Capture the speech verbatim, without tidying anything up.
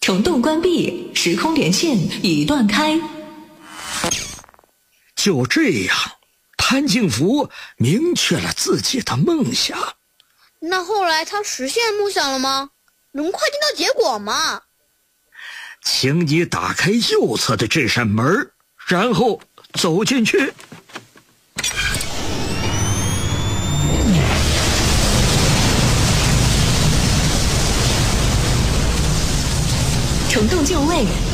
虫洞关闭，时空连线已断开。 就这样，潘敬福明确了自己的梦想。 那后来他实现梦想了吗？能快听到结果吗？ 请你打开右侧的这扇门，然后走进去。 虫洞就位，